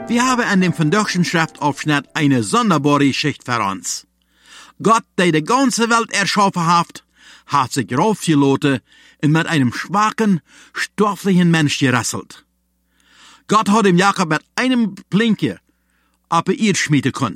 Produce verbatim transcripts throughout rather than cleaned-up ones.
Wir haben an dem vandaagschen Schriftaufschnitt eine sonderbare Geschichte für uns. Gott, der die ganze Welt erschaffen hat, hat sich raufgelassen und mit einem schwachen, stofflichen Mensch gerasselt. Gott hat dem Jakob mit einem Plinkje ab ihr schmieden können.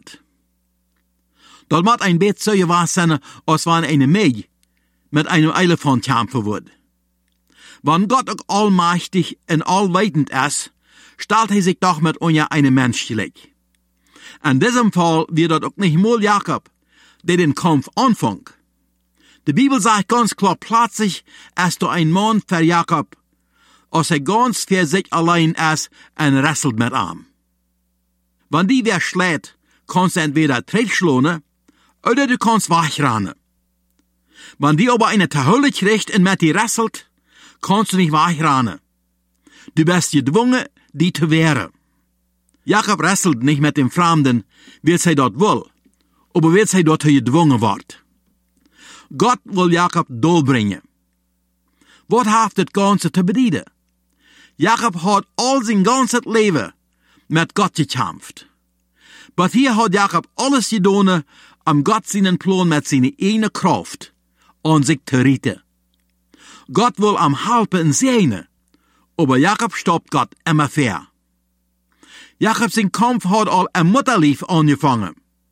Dort muss ein Bett so gewesen sein, als wenn eine Mäge mit einem Elefant kämpfen würde. Wenn Gott auch allmächtig und allweitend ist, stellt er sich doch mit uns einem Mensch gleich. In diesem Fall wird das auch nicht mal Jakob, der den Kampf anfängt. Die Bibel sagt ganz klar plötzlich, ist da ein Mann für Jakob, als er ganz für sich allein ist und wrestelt mit ihm. Wenn die wer schlägt, kannst du entweder trittschlagen oder du kannst wegrennen. Wenn die aber eine Tahülle kriegt und mit die wrestelt, kannst du nicht wegrennen. Du bist gedwungen, die zu wehren. Jakob wrestelt nicht mit dem Fremden, weil sie dort will, aber weil sie dort gedwungen wird. Gott will Jakob durchbringen. Was hat das Ganze zu bedeuten? Jakob hat all sein ganzes Leben mit Gott gekämpft. Aber hier hat Jakob alles getan, um Gott seinen Plan mit seiner eigenen Kraft an sich zu retten. Gott will am helfen und segnen, aber Jakob stoppt Gott immer fair. Jakob sein Kampf hat all ein Mutterlief angefangen.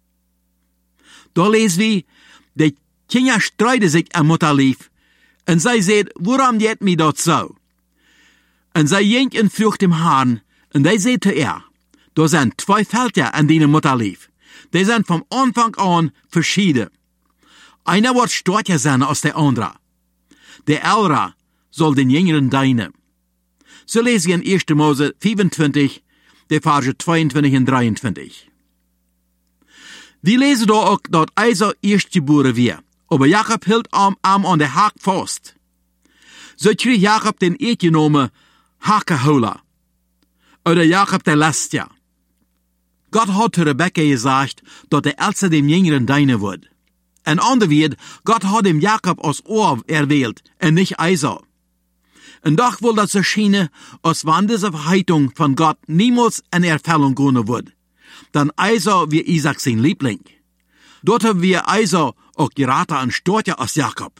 Da lesen wir, die Kinder streiten sich am Mutterlief und sie sagt, warum geht mir das so? Und sie jenkt in Flucht im Hahn und die sagt zu ihr, da sind zwei Felder an deinem Mutterlief. Die sind vom Anfang an verschieden. Einer wird stärker sein als der andere. Der Ältere soll den Jüngeren dienen. So lesen wir in erster Mose fünfundzwanzig, die Verse zweiundzwanzig und dreiundzwanzig. Wir lesen da auch, dass Esau erstgeboren wird, aber Jakob hielt am Arm an der Hack fest. So krieg Jakob den Eid genommen, Hakehola, oder Jakob der Lastja. Gott hat zu Rebekka gesagt, dass der Älteste dem Jüngeren dienen wird. Ein anderer wird, Gott hat dem Jakob als Ohr erwählt, und nicht Esau. Und doch will das so scheinen, als wenn diese Verheißung von Gott niemals in Erfüllung gehen wird. Dann Esau wie Isaac sein Liebling. Dort haben wir Esau auch geraten an stärker als Jakob.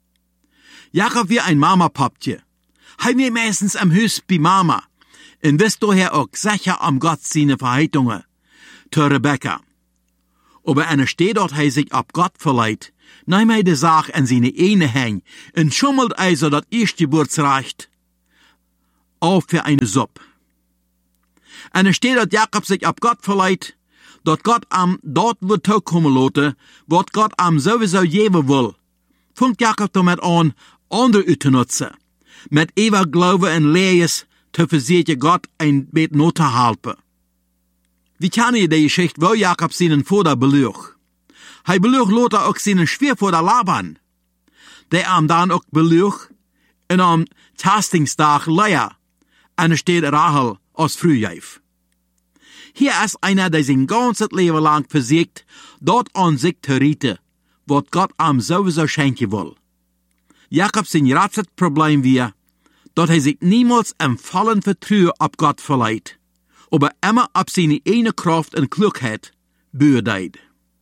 Jakob wie ein Mama-Pappchen. Haben wir meistens am Haus bei Mama. Und wisst daher auch sicher am Gott seine Verheißungen. Zu Rebekka. Aber einer steht dort, er sich ab Gott verleiht, nahm er die Sache an seine Ehne hängen und schummelt also das Erstgeburtsrecht auf für eine Suppe. Einer steht dort, Jakob sich ab Gott verleiht, dort Gott am dort wird kommen lassen, was Gott am sowieso geben will. Fängt Jakob damit an, andere zu nutzen, mit ewig Glaube und Lehres zu versichern, Gott ein Bett not zu helfen. Wie kann ihr die Geschichte, wo Jakob seinen Vater belügt? Hij belügt Lothar auch seinen Schwiegervater Laban, der am dann auch belügt und am Tastingstag Lea, und steht Rahel als Frühjäf. Hier ist einer, der sein ganzes Leben lang versiegt, dort an sich zu retten, was Gott am sowieso schenken will. Jakob sein Problem wir, dass er sich niemals im vollen Vertrauen auf Gott verleiht, aber immer auf seine eigene Kraft und Klugheit beurteilt.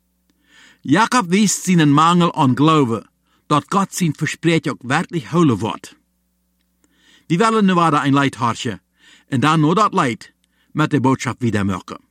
Jakob wies seinen Mangel an Glaube, dass Gott sein Versprechen auch wirklich holen wird. Wir wollen nu weiter ein Leid harchen, und dann nur das Leid mit der Botschaft wieder merken.